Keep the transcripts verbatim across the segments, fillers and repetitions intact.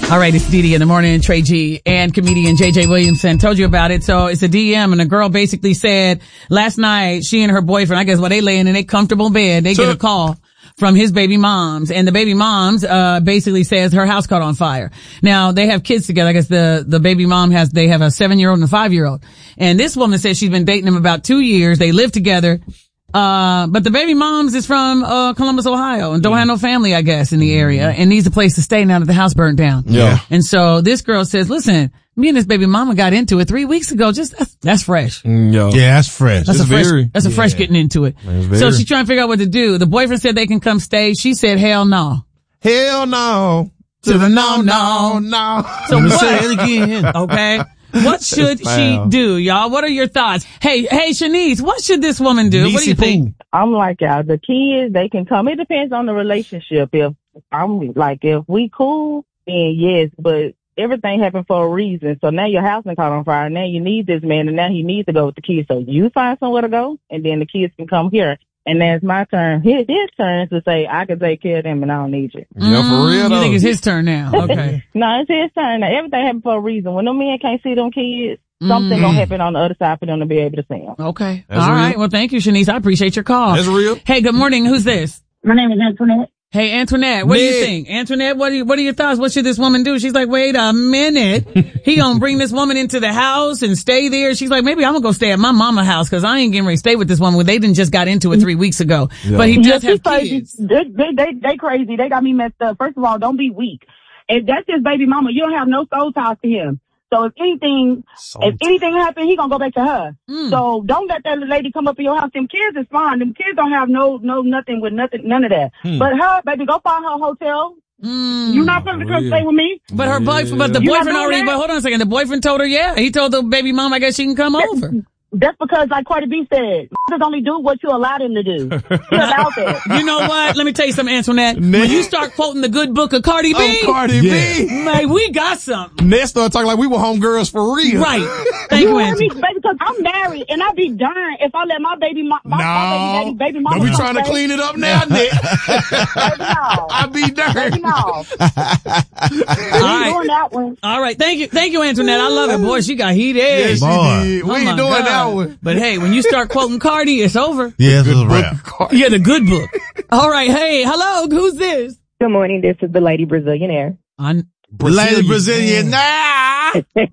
All right, it's Dee Dee in the morning, Trey G, and comedian J J Williamson. Told you about it. So it's a D M, and a girl basically said last night she and her boyfriend, I guess, while they laying in a comfortable bed, they get a call from his baby moms, and the baby moms uh basically says her house caught on fire. Now they have kids together. I guess the the baby mom has they have a seven year old and a five year old, and this woman says she's been dating him about two years. They live together. Uh, but the baby moms is from, uh, Columbus, Ohio, and don't mm. have no family, I guess, in the area, and needs a place to stay now that the house burned down. Yeah. And so this girl says, listen, me and this baby mama got into it three weeks ago. Just, that's, that's fresh. Mm, yo. Yeah, that's fresh. That's it's a fresh, very, that's a yeah. fresh getting into it. So she's trying to figure out what to do. The boyfriend said they can come stay. She said, hell no. Hell no. To the no, no, no. So what? Say it again. Okay. What should she do, y'all? What are your thoughts? Hey, hey, Shanice, what should this woman do? What do you think? I'm like, y'all, the kids, they can come. It depends on the relationship. If I'm like, if we cool, then yes, but everything happened for a reason. So now your house been caught on fire. Now you need this man, and now he needs to go with the kids. So you find somewhere to go, and then the kids can come here. And then it's my turn, his, his turn to say, I can take care of them and I don't need you. Yeah, for real though. You think it's his turn now? Okay. No, it's his turn now. Everything happened for a reason. When them men can't see them kids, something mm. gonna happen on the other side for them to be able to see them. Okay. That's All real. right. Well, thank you, Shanice. I appreciate your call. That's real. Hey, good morning. Who's this? My name is Antoinette. Hey, Antoinette, what Nick. do you think? Antoinette, what are, you, what are your thoughts? What should this woman do? She's like, wait a minute. He gonna bring this woman into the house and stay there. She's like, maybe I'm gonna go stay at my mama house because I ain't getting ready to stay with this woman. They didn't just got into it three weeks ago. Yeah. But he does Yeah, have crazy. kids. They, they, they, they crazy. They got me messed up. First of all, don't be weak. If that's his baby mama, you don't have no soul ties to him. So if anything, So if anything happens, he gonna go back to her. Mm. So don't let that lady come up in your house. Them kids is fine. Them kids don't have no, no, nothing with nothing, none of that. Hmm. But her, baby, go find her a hotel. Mm. You're not going to come Yeah. stay with me. But her boyfriend, but the You not boyfriend doing already, that? but hold on a second. The boyfriend told her, yeah. He told the baby mom, I guess she can come over. That's because, like Cardi B said, just only do what you allowed him to do. He allowed that. You know what? Let me tell you something, Antoinette. When you start quoting the good book of Cardi B, Oh, Cardi yeah. B. man, we got something. Ned started talking like we were homegirls for real. Right. Thank You you, hear me, Antoinette. baby? Because I'm married, and I'd be darned if I let my baby, my, my, No. my baby, daddy, baby mama. Don't be come trying to stay. clean it up now, Nick. Baby, no. I be Baby, dirty. no. All We right. doing that one. All right. Thank you. Thank you, Antoinette. I love it. Boy, she got heated. Yeah, she Boy. did. We Oh, ain't my doing God. that one. But hey, when you start quoting Cardi, it's over. Yeah, it's a wrap. Yeah, the good book. All right. Hey, hello. Who's this? Good morning. This is the Lady Brazilianaire. On Lady Brazilian. Nah.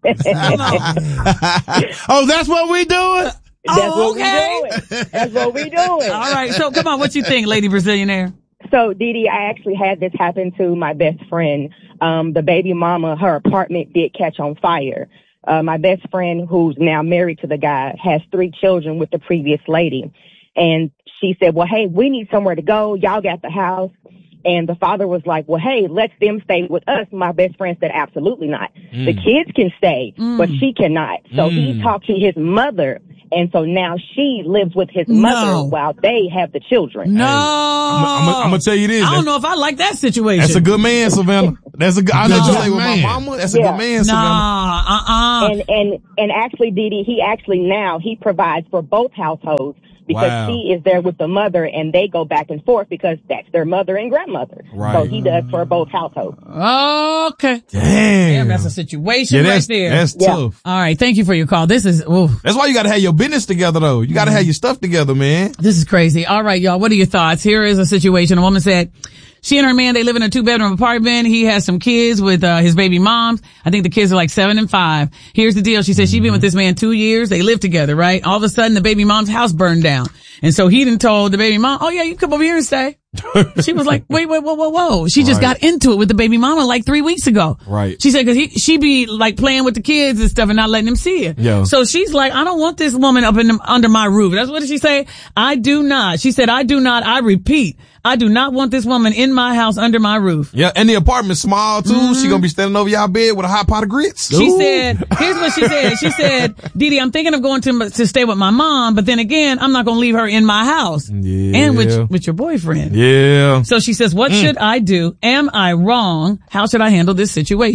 Oh, that's what we doing? That's Oh, what okay. we doing. That's what we doing. All right. So come on. What you think, Lady Brazilianaire? So, Dee Dee, I actually had this happen to my best friend. Um, the baby mama, her apartment did catch on fire. Uh, my best friend, who's now married to the guy, has three children with the previous lady. And she said, well, hey, we need somewhere to go. Y'all got the house. And the father was like, well, hey, let them stay with us. My best friend said, absolutely not. Mm. The kids can stay, Mm. but she cannot. So Mm. he talked to his mother. And so now she lives with his No. mother while they have the children. No. I'm going to tell you this. I don't That's- know if I like that situation. That's a good man, Savannah. That's a good, I know No. you say with my Man. mama. That's a Yeah. good man, Savannah. Nah, uh-uh. And, and, and actually, Dee Dee, he actually now, he provides for both households because Wow. she is there with the mother and they go back and forth because that's their mother and grandmother. Right. So he does for both households. Okay. Damn. Damn, that's a situation Yeah, right that's, there. that's Yeah. tough. All right. Thank you for your call. This is, ooh, That's why you gotta have your business together though. You gotta have your stuff together, man. this is crazy. All right, y'all. What are your thoughts? Here is a situation. A woman said she and her man, they live in a two bedroom apartment. He has some kids with, uh, his baby moms. I think the kids are like seven and five. Here's the deal. She said she's been with this man two years. They live together, right? All of a sudden the baby mom's house burned down. And so he done told the baby mom, oh yeah, you can come over here and stay. She was like, wait, wait, whoa, whoa, whoa. She just Right. got into it with the baby mama like three weeks ago. Right. She said, cause he, she be like playing with the kids and stuff and not letting them see it. Yeah. So she's like, I don't want this woman up in the, under my roof. That's what did she say? I do not. She said, I do not. I repeat, I do not want this woman in my house under my roof. Yeah, and the apartment's small too. Mm-hmm. She gonna be standing over y'all bed with a hot pot of grits. She Ooh. said, here's what she said. She said, Dee Dee, I'm thinking of going to, to stay with my mom, but then again, I'm not going to leave her in my house. Yeah. And with, with your boyfriend. Yeah. So she says, what Mm. should I do? Am I wrong? How should I handle this situation?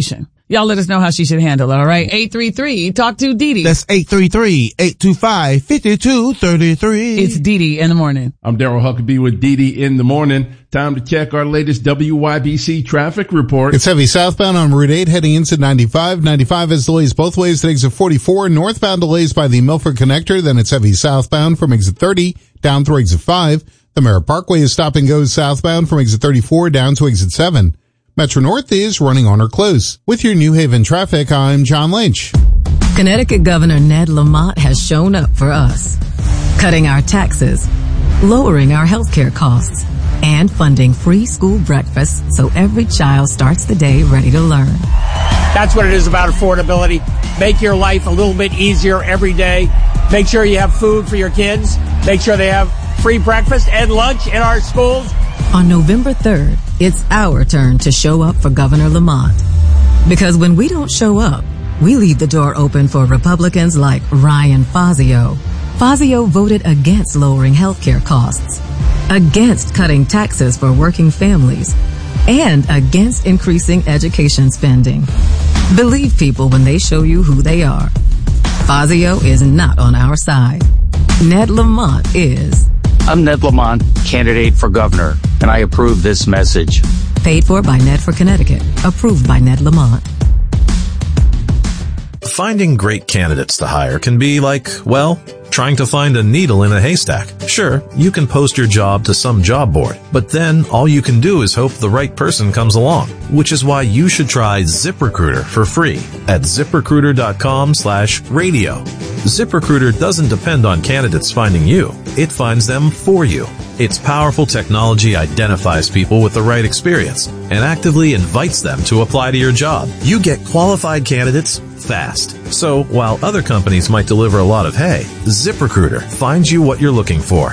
Y'all let us know how she should handle it, all right? eight three three, talk to Dee Dee. That's eight three three, eight two five, five two three three. It's Dee Dee in the morning. I'm Daryl Huckabee with Dee Dee in the morning. Time to check our latest W Y B C traffic report. It's heavy southbound on Route eight heading into ninety-five. ninety-five has delays both ways to exit forty-four. Northbound delays by the Milford Connector. Then it's heavy southbound from exit thirty down through exit five. The Merritt Parkway is stop and go southbound from exit thirty-four down to exit seven. Metro North is running on or close. With your New Haven traffic, I'm John Lynch. Connecticut Governor Ned Lamont has shown up for us, cutting our taxes, lowering our healthcare costs, and funding free school breakfast so every child starts the day ready to learn. That's what it is about affordability. Make your life a little bit easier every day. Make sure you have food for your kids. Make sure they have free breakfast and lunch in our schools. On November third, it's our turn to show up for Governor Lamont. Because when we don't show up, we leave the door open for Republicans like Ryan Fazio. Fazio voted against lowering healthcare costs, against cutting taxes for working families, and against increasing education spending. Believe people when they show you who they are. Fazio is not on our side. Ned Lamont is. I'm Ned Lamont, candidate for governor, and I approve this message. Paid for by Ned for Connecticut. Approved by Ned Lamont. Finding great candidates to hire can be like, well, trying to find a needle in a haystack. Sure, you can post your job to some job board, but then all you can do is hope the right person comes along, which is why you should try ZipRecruiter for free at ZipRecruiter.com slash radio. ZipRecruiter doesn't depend on candidates finding you. It finds them for you. Its powerful technology identifies people with the right experience and actively invites them to apply to your job. You get qualified candidates fast. So while other companies might deliver a lot of hay, ZipRecruiter finds you what you're looking for.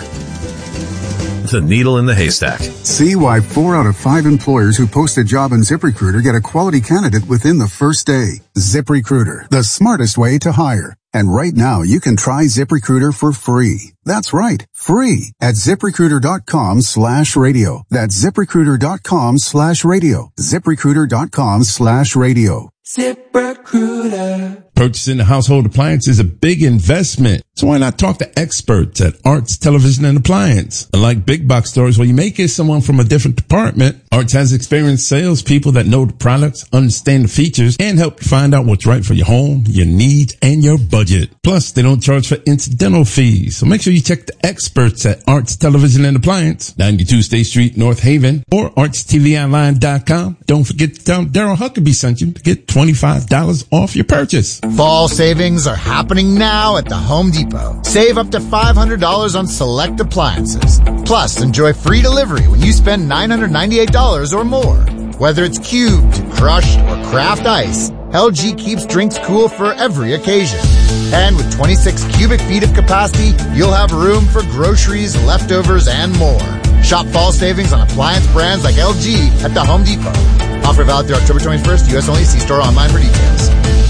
The needle in the haystack. See why four out of five employers who post a job in ZipRecruiter get a quality candidate within the first day. ZipRecruiter, the smartest way to hire. And right now, you can try ZipRecruiter for free. That's right, free at ZipRecruiter.com slash radio. That's ZipRecruiter.com slash radio. ZipRecruiter.com slash radio. ZipRecruiter. Purchasing a household appliance is a big investment. So why not talk to experts at Arts Television and Appliance? Unlike big box stores where you may get someone from a different department, Arts has experienced salespeople that know the products, understand the features, and help you find out what's right for your home, your needs, and your budget. Plus, they don't charge for incidental fees. So make sure you check the experts at Arts Television and Appliance, ninety-two State Street, North Haven, or arts t v online dot com. Don't forget to tell Daryl Huckabee sent you to get twenty-five dollars off your purchase. Fall savings are happening now at the Home Depot. Save up to five hundred dollars on select appliances. Plus, enjoy free delivery when you spend nine hundred ninety-eight dollars or more. Whether it's cubed, crushed, or craft ice, L G keeps drinks cool for every occasion. And with twenty-six cubic feet of capacity, you'll have room for groceries, leftovers, and more. Shop fall savings on appliance brands like L G at the Home Depot. Offer valid through October twenty-first. U S only. See store online for details.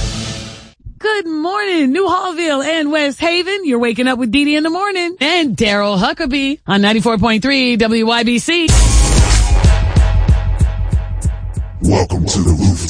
Good morning, New Hallville and West Haven. You're waking up with Dee Dee in the morning and Daryl Huckabee on ninety-four point three W Y B C. Welcome to the roof.